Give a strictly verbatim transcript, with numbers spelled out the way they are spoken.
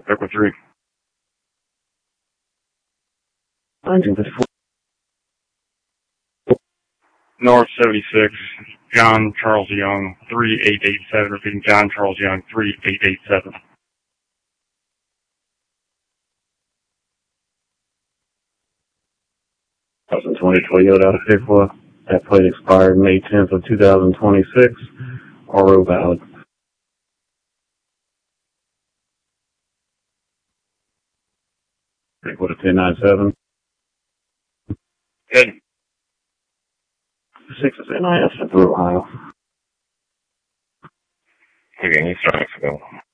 Echo three. nineteen fifty-four. North seventy-six, John Charles Young, three eight eight seven. Repeating, John Charles Young, three eight eight seven. twenty twenty Toyota Afigwa. That plate expired May tenth of two thousand twenty-six. R O valid. What a ten ninety-seven. Good. Six is N I S through Ohio. Okay, he's trying to go.